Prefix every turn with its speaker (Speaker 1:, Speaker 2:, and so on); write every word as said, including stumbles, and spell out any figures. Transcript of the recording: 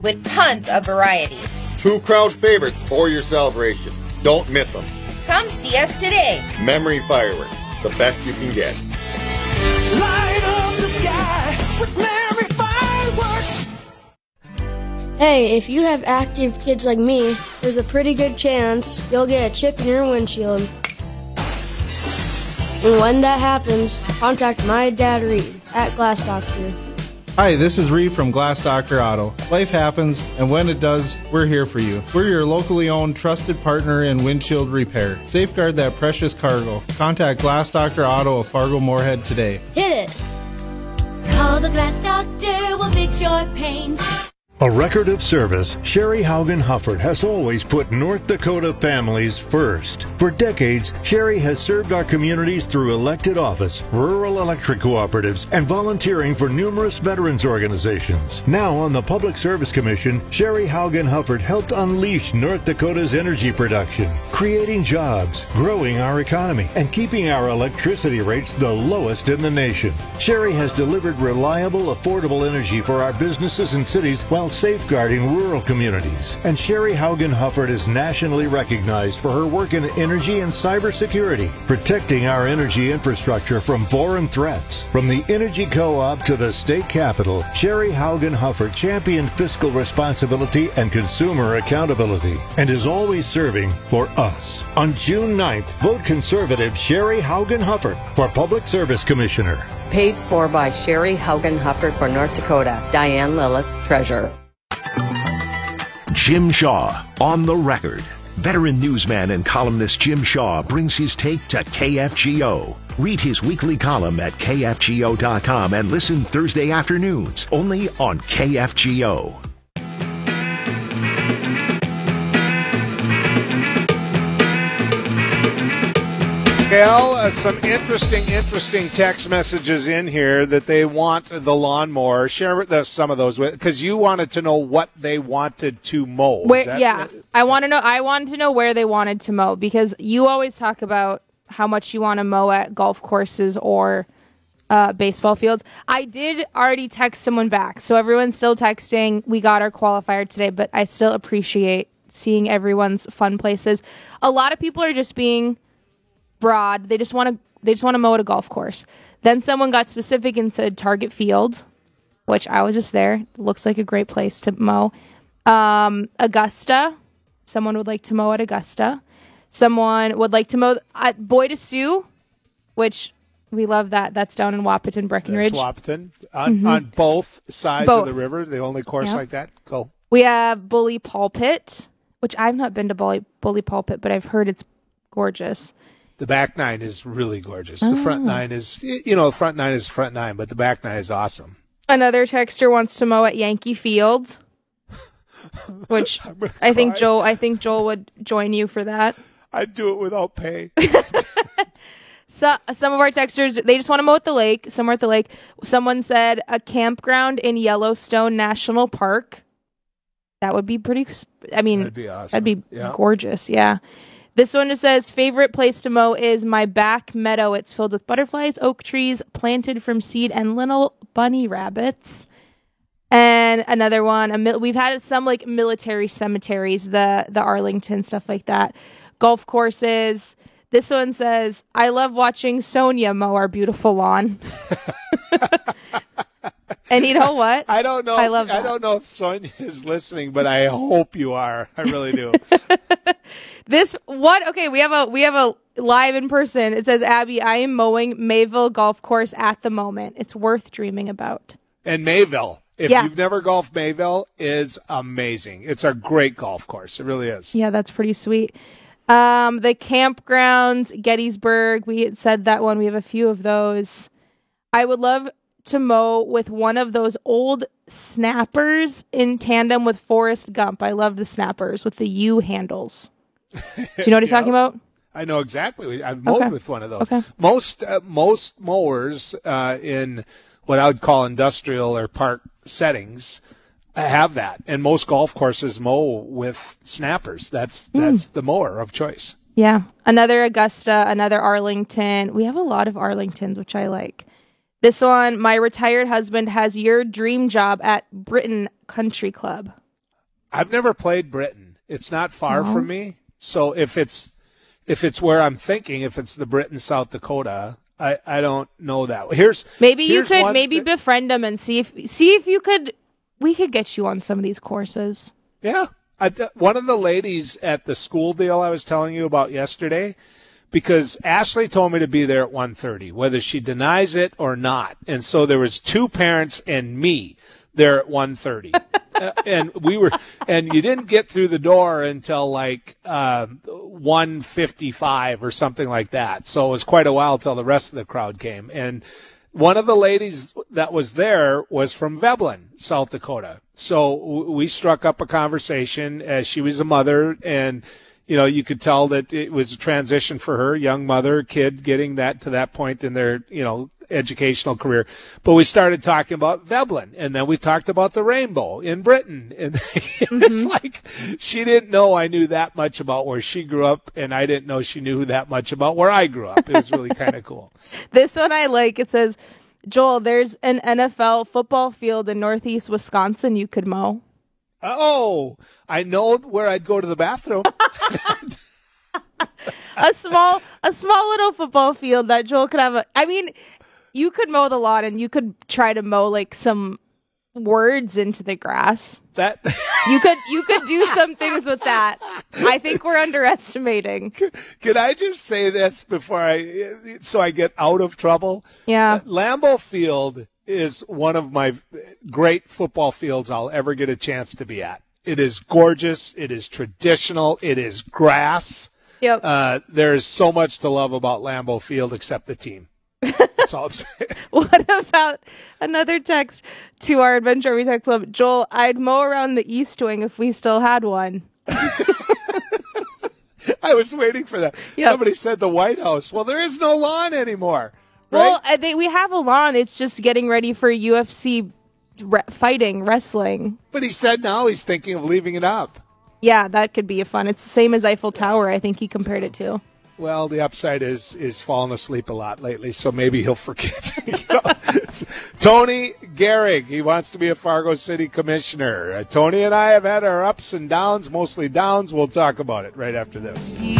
Speaker 1: with tons of variety.
Speaker 2: Two crowd favorites for your celebration. Don't miss them.
Speaker 1: Come see us today.
Speaker 2: Memory Fireworks, the best you can get.
Speaker 3: Light up the sky with Memory Fireworks.
Speaker 4: Hey, if you have active kids like me, there's a pretty good chance you'll get a chip in your windshield. And when that happens, contact my dad Reed at Glass Doctor.
Speaker 5: Hi, this is Reed from Glass Doctor Auto. Life happens, and when it does, we're here for you. We're your locally owned, trusted partner in windshield repair. Safeguard that precious cargo. Contact Glass Doctor Auto of Fargo Moorhead today.
Speaker 4: Hit it!
Speaker 6: Call the Glass Doctor, we'll fix your paint.
Speaker 7: A record of service, Sherry Haugen Hufford has always put North Dakota families first. For decades, Sherry has served our communities through elected office, rural electric cooperatives, and volunteering for numerous veterans organizations. Now on the Public Service Commission, Sherry Haugen Hufford helped unleash North Dakota's energy production, creating jobs, growing our economy, and keeping our electricity rates the lowest in the nation. Sherry has delivered reliable, affordable energy for our businesses and cities while safeguarding rural communities. And Sherry Haugen Hufford is nationally recognized for her work in energy and cybersecurity, protecting our energy infrastructure from foreign threats. From the Energy Co-op to the state capitol, Sherry Haugen Hufford championed fiscal responsibility and consumer accountability, and is always serving for us. On June ninth, vote conservative Sherry Haugen Hufford for Public Service Commissioner.
Speaker 8: Paid for by Sherry Haugen Hufford for North Dakota. Diane Lillis, Treasurer.
Speaker 9: Jim Shaw on the record. Veteran newsman and columnist Jim Shaw brings his take to K F G O. Read his weekly column at K F G O dot com and listen Thursday afternoons only on K F G O.
Speaker 10: Gail, uh, some interesting, interesting text messages in here that they want the lawnmower. Share with us some of those, because you wanted to know what they wanted to mow.
Speaker 11: Where,
Speaker 10: that,
Speaker 11: yeah, I want to know. I wanted to know where they wanted to mow, because you always talk about how much you want to mow at golf courses or uh, baseball fields. I did already text someone back, so everyone's still texting. We got our qualifier today, but I still appreciate seeing everyone's fun places. A lot of people are just being broad. They just want to they just want to mow at a golf course. Then someone got specific and said Target Field, which I was just there. It looks like a great place to mow. Um, Augusta. Someone would like to mow at Augusta. Someone would like to mow at Boy Sioux, which we love that. That's down in Wahpeton, Breckenridge.
Speaker 10: That's Wahpeton. On,
Speaker 11: mm-hmm. on
Speaker 10: both sides
Speaker 11: both.
Speaker 10: of the river, the only course
Speaker 11: yep.
Speaker 10: like that. Go.
Speaker 11: We have Bully Pulpit, which I've not been to Bully, Bully Pulpit, but I've heard it's gorgeous.
Speaker 10: The back nine is really gorgeous.
Speaker 11: Oh.
Speaker 10: The front nine is, you know, the front nine is front nine, but the back nine is awesome.
Speaker 11: Another texter wants to mow at Yankee Field, which I think Joel, I think Joel would join you for that.
Speaker 10: I'd do it without pay.
Speaker 11: So some of our texters, they just want to mow at the lake, somewhere at the lake. Someone said a campground in Yellowstone National Park. That would be pretty, I mean,
Speaker 10: that'd be awesome.
Speaker 11: That'd be
Speaker 10: yeah.
Speaker 11: gorgeous. Yeah. This one just says, favorite place to mow is my back meadow. It's filled with butterflies, oak trees, planted from seed, and little bunny rabbits. And another one, a mil- we've had some like military cemeteries, the, the Arlington, stuff like that. Golf courses. This one says, I love watching Sonia mow our beautiful lawn. And you know what?
Speaker 10: I don't know.
Speaker 11: I
Speaker 10: if,
Speaker 11: love that.
Speaker 10: I don't know if Sonia is listening, but I hope you are. I really do.
Speaker 11: This what? Okay, we have a we have a live in person. It says, Abby, I am mowing Mayville Golf Course at the moment. It's worth dreaming about.
Speaker 10: And Mayville, if
Speaker 11: yeah.
Speaker 10: you've never golfed, Mayville is amazing. It's a great golf course. It really is.
Speaker 11: Yeah, that's pretty sweet. Um, the campgrounds, Gettysburg. We had said that one. We have a few of those. I would love to mow with one of those old snappers in tandem with Forrest Gump. I love the snappers with the U handles. Do you know what he's
Speaker 10: yeah.
Speaker 11: talking about?
Speaker 10: I know exactly. I've mowed
Speaker 11: okay.
Speaker 10: with one of those.
Speaker 11: Okay.
Speaker 10: Most uh, most mowers uh, in what I would call industrial or park settings have that, and most golf courses mow with snappers. That's mm. that's the mower of choice.
Speaker 11: Yeah. Another Augusta, another Arlington. We have a lot of Arlingtons, which I like. This one, my retired husband has your dream job at Britain Country Club.
Speaker 10: I've never played Britain. It's not far
Speaker 11: No.
Speaker 10: from me. So if it's if it's where I'm thinking, if it's the Britain, South Dakota, I, I don't know that. Here's
Speaker 11: Maybe you
Speaker 10: here's
Speaker 11: could
Speaker 10: one
Speaker 11: maybe
Speaker 10: that-
Speaker 11: befriend them and see if see if you could. We could get you on some of these courses.
Speaker 10: Yeah. I, one of the ladies at the school deal I was telling you about yesterday, because Ashley told me to be there at one thirty, whether she denies it or not. And so there was two parents and me there at one thirty. uh, and we were, and you didn't get through the door until like uh, one fifty-five or something like that. So it was quite a while till the rest of the crowd came. And one of the ladies that was there was from Veblen, South Dakota. So w- we struck up a conversation as she was a mother, and you know, you could tell that it was a transition for her, young mother, kid, getting that to that point in their, you know, educational career. But we started talking about Veblen, and then we talked about the rainbow in Britain. And
Speaker 11: Mm-hmm.
Speaker 10: it's like she didn't know I knew that much about where she grew up, and I didn't know she knew that much about where I grew up. It was really kind of cool.
Speaker 11: This one I like. It says, Joel, there's an N F L football field in northeast Wisconsin you could mow.
Speaker 10: Oh, I know where I'd go to the bathroom.
Speaker 11: a small a small little football field that Joel could have a I mean, you could mow the lawn and you could try to mow like some words into the grass.
Speaker 10: That
Speaker 11: you could you could do some things with that. I think we're underestimating.
Speaker 10: Can I just say this before I so I get out of trouble?
Speaker 11: Yeah.
Speaker 10: Uh, Lambeau Field is one of my great football fields I'll ever get a chance to be at. It is gorgeous. It is traditional. It is grass.
Speaker 11: Yep.
Speaker 10: Uh, there's so much to love about Lambeau Field except the team. That's all I'm saying.
Speaker 11: What about another text to our Adventure Every Text Club? Joel, I'd mow around the East Wing if we still had one.
Speaker 10: I was waiting for that.
Speaker 11: Yep.
Speaker 10: Somebody said the White House. Well, there is no lawn anymore. Right?
Speaker 11: Well, I think we have a lawn. It's just getting ready for U F C re- fighting, wrestling.
Speaker 10: But he said now he's thinking of leaving it up.
Speaker 11: Yeah, that could be a fun. It's the same as Eiffel Tower, I think he compared it to.
Speaker 10: Well, the upside is is falling asleep a lot lately, so maybe he'll forget. You know? Tony Gehrig, he wants to be a Fargo City commissioner. Uh, Tony and I have had our ups and downs, mostly downs. We'll talk about it right after this.